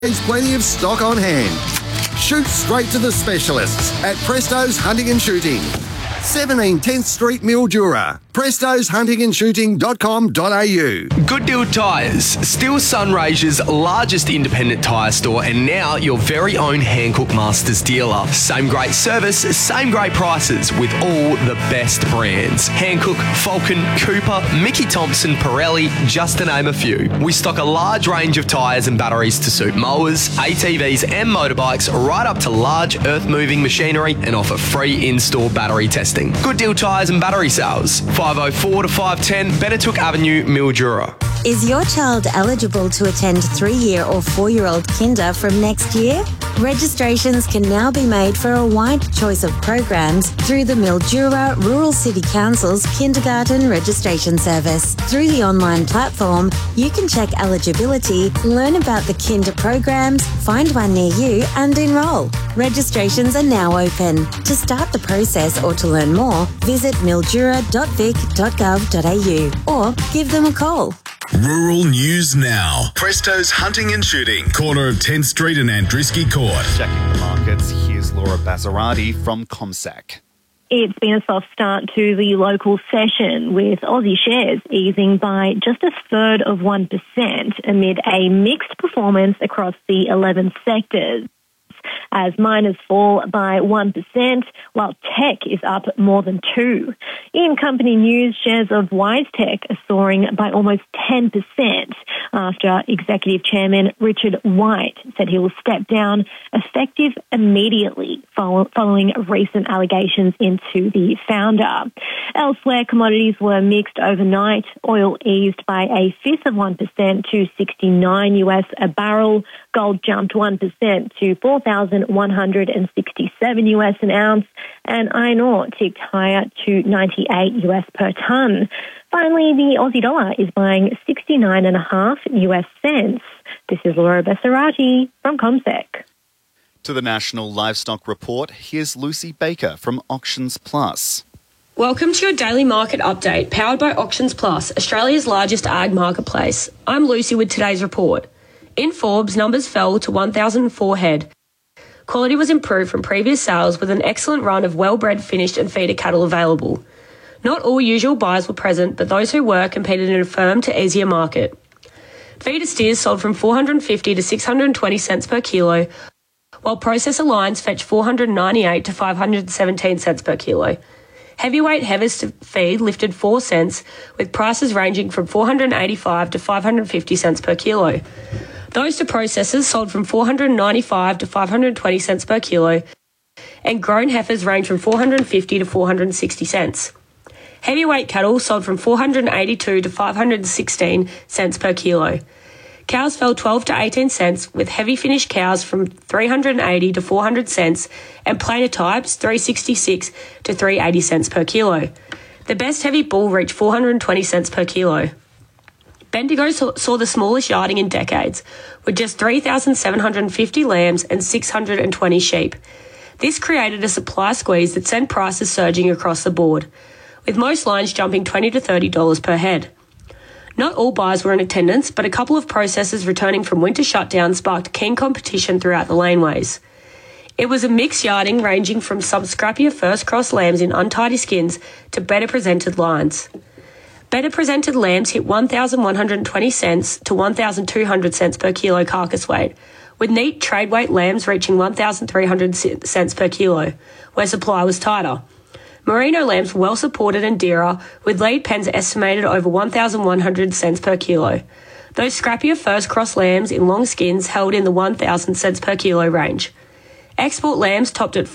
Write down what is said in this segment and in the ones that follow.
There's plenty of stock on hand. Shoot straight to the specialists at Presto's Hunting and Shooting. 17 10th Street, Mildura. prestosHuntingandShooting.com.au. Good Deal Tyres, still Sunraysia's largest independent tyre store and now your very own Hankook Masters dealer. Same great service, same great prices with all the best brands. Hankook, Falcon, Cooper, Mickey Thompson, Pirelli, just to name a few. We stock a large range of tyres and batteries to suit mowers, ATVs and motorbikes right up to large earth-moving machinery and offer free in-store battery testing. Good Deal Tyres and Battery Sales, 504 to 510 Benetook Avenue, Mildura. Is your child eligible to attend 3-year or 4-year-old kinder from next year? Registrations can now be made for a wide choice of programs through the Mildura Rural City Council's Kindergarten Registration Service. Through the online platform, you can check eligibility, learn about the kinder programs, find one near you and enrol. Registrations are now open. To start the process or to learn more, visit mildura.vic.gov.au or give them a call. Rural News Now. Presto's Hunting and Shooting, corner of 10th Street and Andrisky Court. Checking the markets, here's Laura Bazzarati from CommSec. It's been a soft start to the local session, with Aussie shares easing by just 0.33% amid a mixed performance across the 11 sectors, as miners fall by 1%, while tech is up more than 2%. In company news, shares of WiseTech are soaring by almost 10% after Executive Chairman Richard White said he will step down effective immediately following recent allegations into the founder. Elsewhere, commodities were mixed overnight. Oil eased by 0.1% to $69 a barrel. Gold jumped 1% to $4,167 an ounce, and iron ore ticked higher to $98 per tonne. Finally, the Aussie dollar is buying 69.5 US cents. This is Laura Bassarati from CommSec. To the National Livestock Report, here's Lucy Baker from Auctions Plus. Welcome to your daily market update, powered by Auctions Plus, Australia's largest ag marketplace. I'm Lucy with today's report. In Forbes, numbers fell to 1,004 head. Quality was improved from previous sales with an excellent run of well-bred finished and feeder cattle available. Not all usual buyers were present, but those who were competed in a firm to easier market. Feeder steers sold from 450 to 620 cents per kilo, while processor lines fetched 498 to 517 cents per kilo. Heavyweight heifers to feed lifted 4 cents, with prices ranging from 485 to 550 cents per kilo. Those to processors sold from 495 to 520 cents per kilo, and grown heifers range from 450 to 460 cents. Heavyweight cattle sold from 482 to 516 cents per kilo. Cows fell 12 to 18 cents, with heavy finished cows from 380 to 400 cents and plainer types 366 to 380 cents per kilo. The best heavy bull reached 420 cents per kilo. Bendigo saw the smallest yarding in decades, with just 3,750 lambs and 620 sheep. This created a supply squeeze that sent prices surging across the board, with most lines jumping $20 to $30 per head. Not all buyers were in attendance, but a couple of processors returning from winter shutdown sparked keen competition throughout the laneways. It was a mixed yarding ranging from some scrappier first cross lambs in untidy skins to better presented lines. Better presented lambs hit 1,120 cents to 1,200 cents per kilo carcass weight, with neat trade weight lambs reaching 1,300 cents per kilo, where supply was tighter. Merino lambs were well supported and dearer, with lead pens estimated over 1,100 cents per kilo. Those scrappier first cross lambs in long skins held in the 1,000 cents per kilo range. Export lambs topped at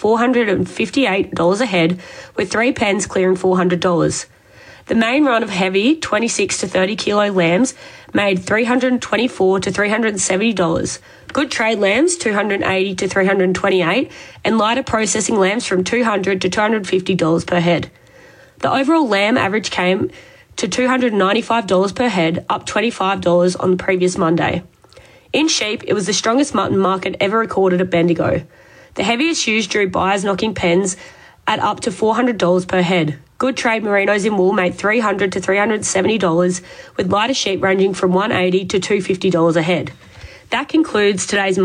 $458 a head, with 3 pens clearing $400. The main run of heavy 26 to 30 kilo lambs made $324 to $370. Good trade lambs $280 to $328, and lighter processing lambs from $200 to $250 per head. The overall lamb average came to $295 per head, up $25 on the previous Monday. In sheep, it was the strongest mutton market ever recorded at Bendigo. The heaviest ewes drew buyers knocking pens at up to $400 per head. Good trade merinos in wool made $300 to $370, with lighter sheep ranging from $180 to $250 a head. That concludes today's